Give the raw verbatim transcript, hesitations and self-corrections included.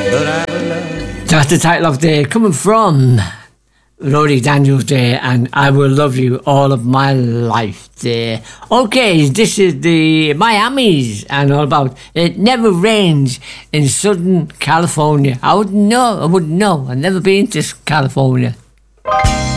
That's the title of the coming from Rory Daniels there, and I Will Love You All of My Life there. Okay, this is the Miamis and all about It Never Rains in Southern California. I wouldn't know, I wouldn't know. I've never been to California.